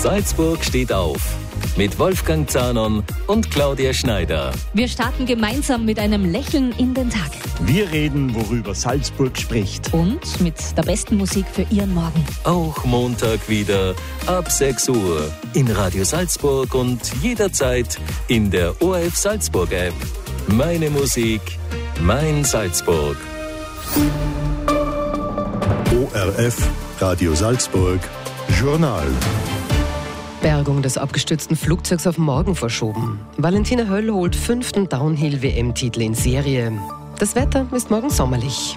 Salzburg steht auf. Mit Wolfgang Zahnon und Claudia Schneider. Wir starten gemeinsam mit einem Lächeln in den Tag. Wir reden, worüber Salzburg spricht. Und mit der besten Musik für Ihren Morgen. Auch Montag wieder ab 6 Uhr in Radio Salzburg und jederzeit in der ORF Salzburg App. Meine Musik, mein Salzburg. ORF Radio Salzburg Journal. Bergung des abgestürzten Flugzeugs auf morgen verschoben. Valentina Höll holt 5. Downhill-WM-Titel in Serie. Das Wetter ist morgen sommerlich.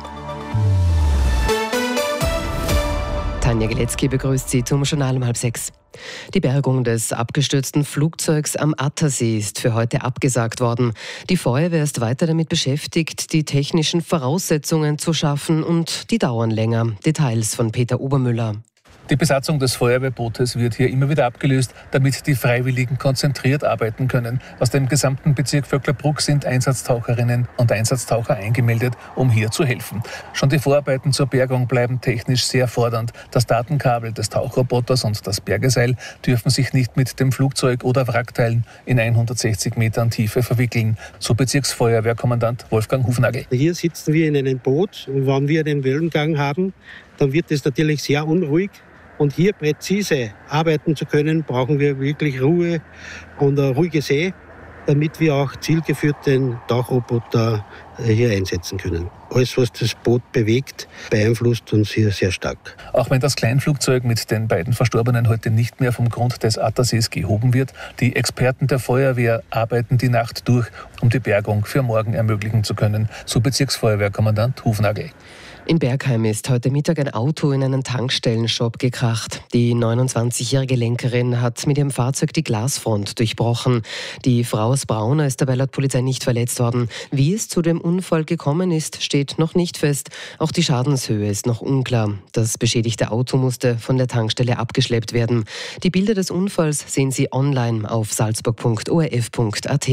Tanja Geletzky begrüßt Sie zum Journal um 5:30. Die Bergung des abgestürzten Flugzeugs am Attersee ist für heute abgesagt worden. Die Feuerwehr ist weiter damit beschäftigt, die technischen Voraussetzungen zu schaffen und die dauern länger. Details von Peter Obermüller. Die Besatzung des Feuerwehrbootes wird hier immer wieder abgelöst, damit die Freiwilligen konzentriert arbeiten können. Aus dem gesamten Bezirk Vöcklerbruck sind Einsatztaucherinnen und Einsatztaucher eingemeldet, um hier zu helfen. Schon die Vorarbeiten zur Bergung bleiben technisch sehr fordernd. Das Datenkabel des Tauchroboters und das Bergeseil dürfen sich nicht mit dem Flugzeug oder Wrackteilen in 160 Metern Tiefe verwickeln, so Bezirksfeuerwehrkommandant Wolfgang Hufnagel. Hier sitzen wir in einem Boot und wenn wir den Wellengang haben, dann wird es natürlich sehr unruhig. Und hier präzise arbeiten zu können, brauchen wir wirklich Ruhe und eine ruhige See, damit wir auch zielgeführt den Tauchroboter hier einsetzen können. Alles, was das Boot bewegt, beeinflusst uns hier sehr stark. Auch wenn das Kleinflugzeug mit den beiden Verstorbenen heute nicht mehr vom Grund des Attersees gehoben wird, die Experten der Feuerwehr arbeiten die Nacht durch, um die Bergung für morgen ermöglichen zu können, so Bezirksfeuerwehrkommandant Hufnagel. In Bergheim ist heute Mittag ein Auto in einen Tankstellenshop gekracht. Die 29-jährige Lenkerin hat mit ihrem Fahrzeug die Glasfront durchbrochen. Die Frau aus Braunau ist dabei laut Polizei nicht verletzt worden. Wie es zu dem Unfall gekommen ist, steht noch nicht fest. Auch die Schadenshöhe ist noch unklar. Das beschädigte Auto musste von der Tankstelle abgeschleppt werden. Die Bilder des Unfalls sehen Sie online auf salzburg.orf.at.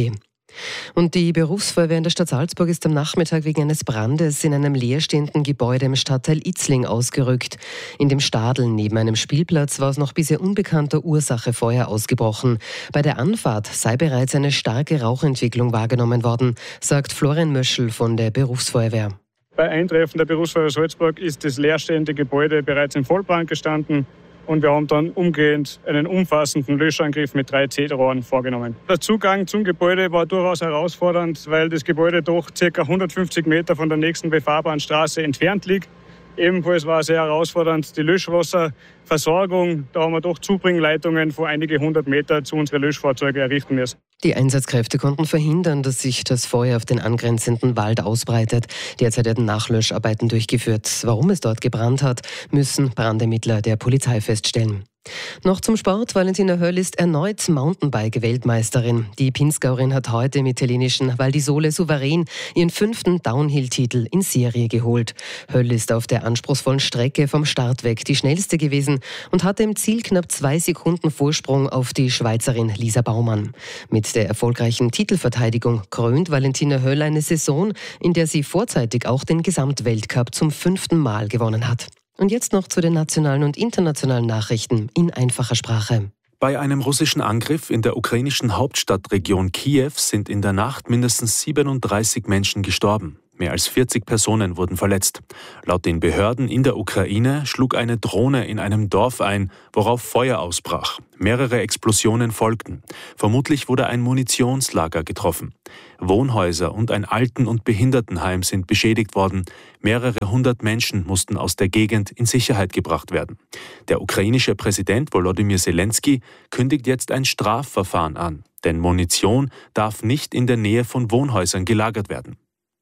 Und die Berufsfeuerwehr in der Stadt Salzburg ist am Nachmittag wegen eines Brandes in einem leerstehenden Gebäude im Stadtteil Itzling ausgerückt. In dem Stadel neben einem Spielplatz war aus noch bisher unbekannter Ursache Feuer ausgebrochen. Bei der Anfahrt sei bereits eine starke Rauchentwicklung wahrgenommen worden, sagt Florian Möschel von der Berufsfeuerwehr. Bei Eintreffen der Berufsfeuerwehr Salzburg ist das leerstehende Gebäude bereits im Vollbrand gestanden. Und wir haben dann umgehend einen umfassenden Löschangriff mit 3 C-Rohren vorgenommen. Der Zugang zum Gebäude war durchaus herausfordernd, weil das Gebäude doch ca. 150 Meter von der nächsten befahrbaren Straße entfernt liegt. Ebenfalls war es sehr herausfordernd die Löschwasserversorgung. Da haben wir doch Zubringleitungen von einige 100 Meter zu unseren Löschfahrzeugen errichten müssen. Die Einsatzkräfte konnten verhindern, dass sich das Feuer auf den angrenzenden Wald ausbreitet. Derzeit werden Nachlöscharbeiten durchgeführt. Warum es dort gebrannt hat, müssen Brandermittler der Polizei feststellen. Noch zum Sport. Valentina Höll ist erneut Mountainbike-Weltmeisterin. Die Pinzgauerin hat heute mit italienischen Val di Sole souverän ihren 5. Downhill-Titel in Serie geholt. Höll ist auf der anspruchsvollen Strecke vom Start weg die schnellste gewesen und hatte im Ziel knapp 2 Sekunden Vorsprung auf die Schweizerin Lisa Baumann. Mit der erfolgreichen Titelverteidigung krönt Valentina Höll eine Saison, in der sie vorzeitig auch den Gesamtweltcup zum 5. Mal gewonnen hat. Und jetzt noch zu den nationalen und internationalen Nachrichten in einfacher Sprache. Bei einem russischen Angriff in der ukrainischen Hauptstadtregion Kiew sind in der Nacht mindestens 37 Menschen gestorben. Mehr als 40 Personen wurden verletzt. Laut den Behörden in der Ukraine schlug eine Drohne in einem Dorf ein, worauf Feuer ausbrach. Mehrere Explosionen folgten. Vermutlich wurde ein Munitionslager getroffen. Wohnhäuser und ein Alten- und Behindertenheim sind beschädigt worden. Mehrere 100 Menschen mussten aus der Gegend in Sicherheit gebracht werden. Der ukrainische Präsident Volodymyr Zelensky kündigt jetzt ein Strafverfahren an. Denn Munition darf nicht in der Nähe von Wohnhäusern gelagert werden.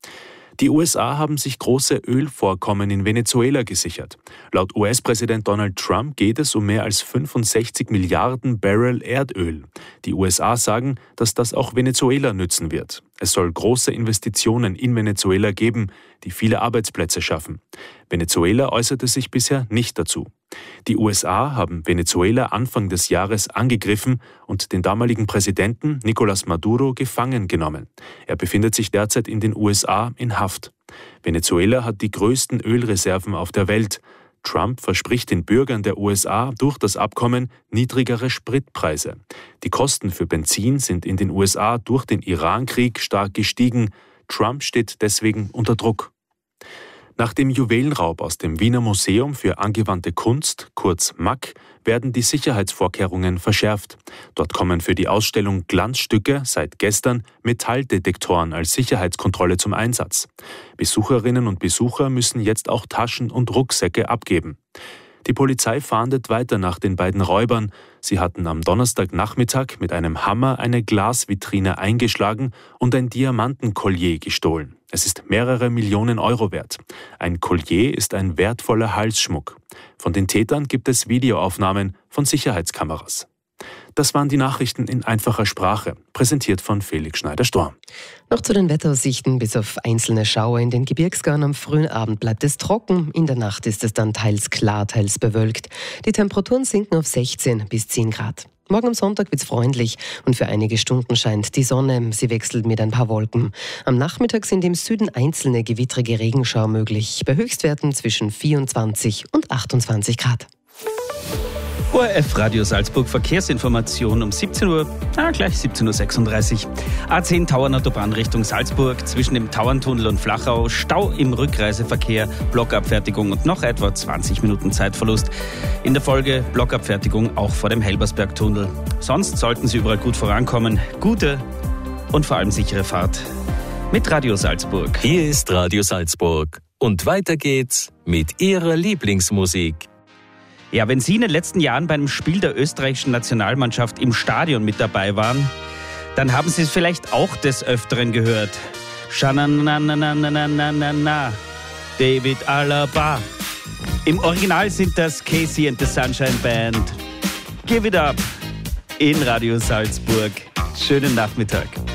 Die USA haben sich große Ölvorkommen in Venezuela gesichert. Laut US-Präsident Donald Trump geht es um mehr als 65 Milliarden Barrel Erdöl. Die USA sagen, dass das auch Venezuela nützen wird. Es soll große Investitionen in Venezuela geben, die viele Arbeitsplätze schaffen. Venezuela äußerte sich bisher nicht dazu. Die USA haben Venezuela Anfang des Jahres angegriffen und den damaligen Präsidenten Nicolás Maduro gefangen genommen. Er befindet sich derzeit in den USA in Haft. Venezuela hat die größten Ölreserven auf der Welt. Trump verspricht den Bürgern der USA durch das Abkommen niedrigere Spritpreise. Die Kosten für Benzin sind in den USA durch den Irankrieg stark gestiegen. Trump steht deswegen unter Druck. Nach dem Juwelenraub aus dem Wiener Museum für angewandte Kunst, kurz MAK, werden die Sicherheitsvorkehrungen verschärft. Dort kommen für die Ausstellung Glanzstücke seit gestern Metalldetektoren als Sicherheitskontrolle zum Einsatz. Besucherinnen und Besucher müssen jetzt auch Taschen und Rucksäcke abgeben. Die Polizei fahndet weiter nach den beiden Räubern. Sie hatten am Donnerstagnachmittag mit einem Hammer eine Glasvitrine eingeschlagen und ein Diamantenkollier gestohlen. Es ist mehrere Millionen Euro wert. Ein Kollier ist ein wertvoller Halsschmuck. Von den Tätern gibt es Videoaufnahmen von Sicherheitskameras. Das waren die Nachrichten in einfacher Sprache, präsentiert von Felix Schneider-Storm. Noch zu den Wetteraussichten. Bis auf einzelne Schauer in den Gebirgsgauern am frühen Abend bleibt es trocken. In der Nacht ist es dann teils klar, teils bewölkt. Die Temperaturen sinken auf 16 bis 10 Grad. Morgen am Sonntag wird es freundlich und für einige Stunden scheint die Sonne. Sie wechselt mit ein paar Wolken. Am Nachmittag sind im Süden einzelne gewittrige Regenschauer möglich. Bei Höchstwerten zwischen 24 und 28 Grad. ORF Radio Salzburg Verkehrsinformation um 17 Uhr, gleich 17.36 Uhr. A10 Tauernautobahn Richtung Salzburg, zwischen dem Tauerntunnel und Flachau, Stau im Rückreiseverkehr, Blockabfertigung und noch etwa 20 Minuten Zeitverlust. In der Folge Blockabfertigung auch vor dem Helbersbergtunnel. Sonst sollten Sie überall gut vorankommen. Gute und vor allem sichere Fahrt mit Radio Salzburg. Hier ist Radio Salzburg und weiter geht's mit Ihrer Lieblingsmusik. Ja, wenn Sie in den letzten Jahren bei einem Spiel der österreichischen Nationalmannschaft im Stadion mit dabei waren, dann haben Sie es vielleicht auch des Öfteren gehört. Shananananananana, David Alaba. Im Original sind das Casey and the Sunshine Band. Give it up in Radio Salzburg. Schönen Nachmittag.